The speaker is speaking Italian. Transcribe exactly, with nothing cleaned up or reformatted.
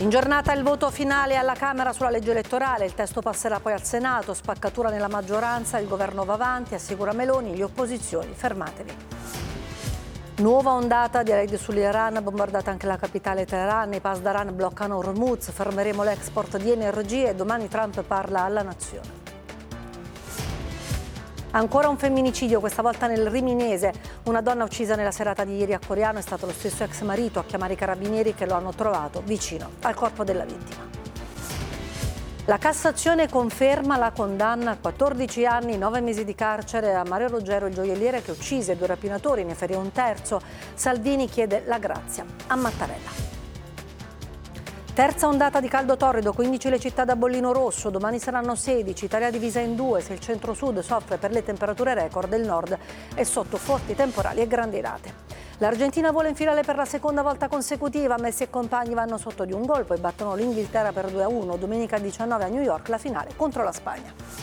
In giornata il voto finale alla Camera sulla legge elettorale, il testo passerà poi al Senato, spaccatura nella maggioranza, il governo va avanti, assicura Meloni, le opposizioni fermatevi. Nuova ondata di raid sull'Iran, bombardata anche la capitale Teheran, i Pasdaran bloccano Hormuz, fermeremo l'export di energie e domani Trump parla alla nazione. Ancora un femminicidio, questa volta nel Riminese. Una donna uccisa nella serata di ieri a Coriano è stato lo stesso ex marito a chiamare i carabinieri che lo hanno trovato vicino al corpo della vittima. La Cassazione conferma la condanna a quattordici anni, nove mesi di carcere a Mario Ruggero, il gioielliere che uccise due rapinatori, ne ferì un terzo. Salvini chiede la grazia a Mattarella. Terza ondata di caldo torrido, quindici le città da bollino rosso, domani saranno sedici, Italia divisa in due, se il centro-sud soffre per le temperature record, il nord è sotto forti temporali e grandinate. L'Argentina vola in finale per la seconda volta consecutiva, Messi e compagni vanno sotto di un gol, poi battono l'Inghilterra per due a uno, domenica diciannove a New York la finale contro la Spagna.